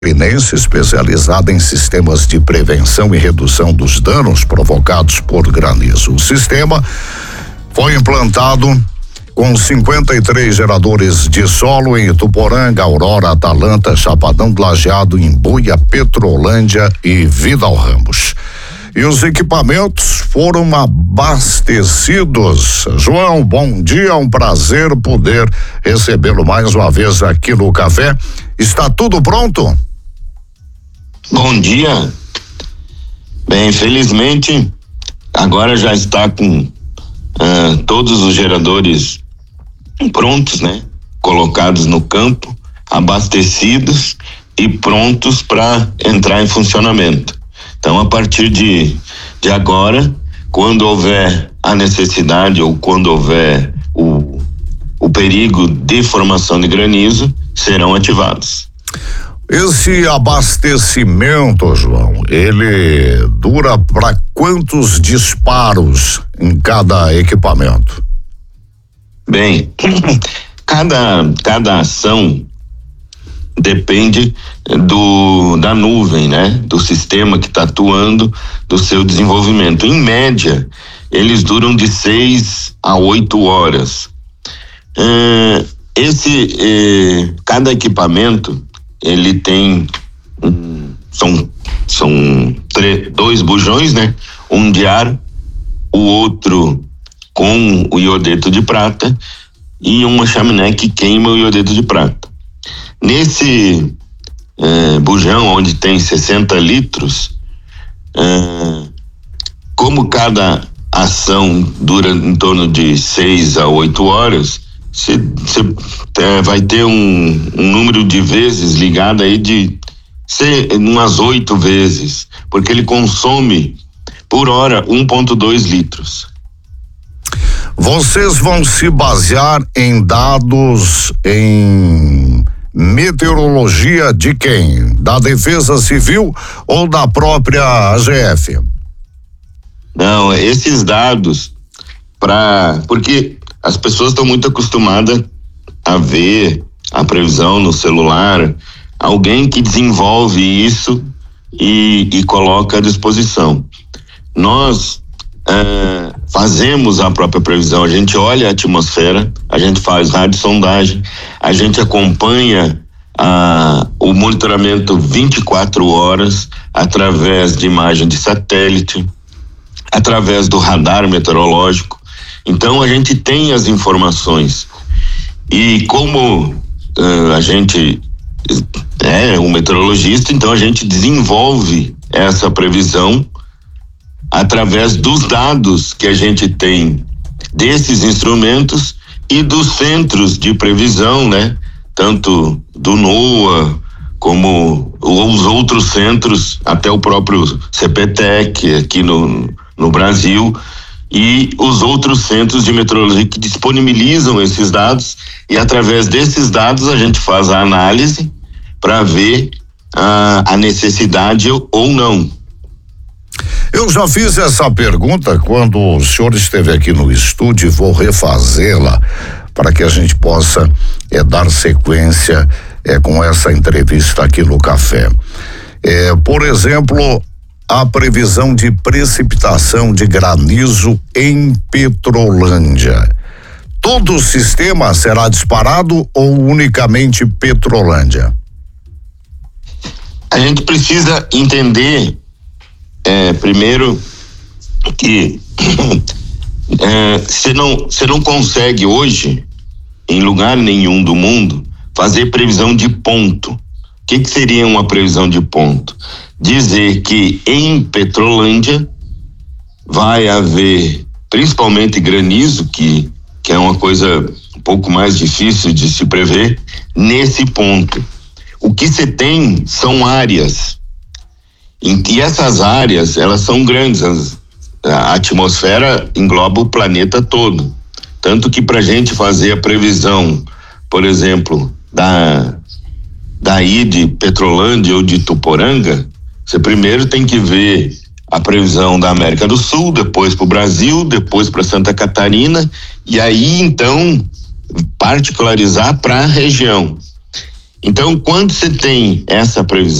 catarinense especializada em sistemas de prevenção e redução dos danos provocados por granizo. O sistema foi implantado com 53 geradores de solo em Ituporanga, Aurora, Atalanta, Chapadão do Lajeado, Imbuia, Petrolândia e Vidal Ramos. E os equipamentos foram abastecidos. João, bom dia, um prazer poder recebê-lo mais uma vez aqui no café. Está tudo pronto? Bom dia. Bem, felizmente agora já está com todos os geradores prontos, né? Colocados no campo, abastecidos e prontos para entrar em funcionamento. Então, a partir de agora, quando houver a necessidade ou quando houver o perigo de formação de granizo, serão ativados. Esse abastecimento, João, ele dura para quantos disparos em cada equipamento? Bem, cada ação depende da nuvem, né? Do sistema que está atuando, do seu desenvolvimento. Em média, eles duram de 6 a 8 horas. Cada equipamento, ele tem são 2 bujões, né? Um de ar, o outro com o iodeto de prata e uma chaminé que queima o iodeto de prata. Nesse bujão, onde tem 60 litros, como cada ação dura em torno de 6 a 8 horas, você vai ter um número de vezes ligado aí de umas 8 vezes, porque ele consome por hora 1,2 litros. Vocês vão se basear em dados em meteorologia de quem? Da Defesa Civil ou da própria AGF? Não, esses dados porque as pessoas estão muito acostumadas a ver a previsão no celular, alguém que desenvolve isso e coloca à disposição. Nós fazemos a própria previsão, a gente olha a atmosfera, a gente faz radiosondagem, a gente acompanha o monitoramento 24 horas através de imagem de satélite, através do radar meteorológico. Então a gente tem as informações e como a gente é um meteorologista, então a gente desenvolve essa previsão através dos dados que a gente tem desses instrumentos e dos centros de previsão, né? Tanto do NOAA como os outros centros, até o próprio CPTEC aqui no Brasil e os outros centros de meteorologia que disponibilizam esses dados e através desses dados a gente faz a análise para ver a necessidade ou não. Eu já fiz essa pergunta quando o senhor esteve aqui no estúdio e vou refazê-la para que a gente possa dar sequência com essa entrevista aqui no café. Por exemplo, a previsão de precipitação de granizo em Petrolândia. Todo o sistema será disparado ou unicamente Petrolândia? A gente precisa entender primeiro que você não consegue hoje, em lugar nenhum do mundo, fazer previsão de ponto. O que seria uma previsão de ponto? Dizer que em Petrolândia vai haver principalmente granizo, que é uma coisa um pouco mais difícil de se prever, nesse ponto. O que você tem são áreas. E essas áreas, elas são grandes, a atmosfera engloba o planeta todo. Tanto que para a gente fazer a previsão, por exemplo, daí de Petrolândia ou de Ituporanga, você primeiro tem que ver a previsão da América do Sul, depois para o Brasil, depois para Santa Catarina, e aí então particularizar para a região. Então, quando você tem essa previsão,